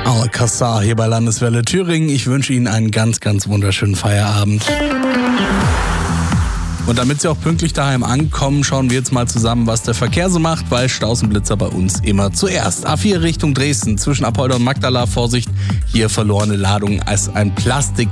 Alcazar hier bei Landeswelle Thüringen. Ich wünsche Ihnen einen ganz, ganz wunderschönen Feierabend. Und damit Sie auch pünktlich daheim ankommen, schauen wir jetzt mal zusammen, was der Verkehr so macht, weil Staus und Blitzer bei uns immer zuerst. A4 Richtung Dresden, zwischen Apolda und Magdala, Vorsicht, hier verlorene Ladung als ein Plastik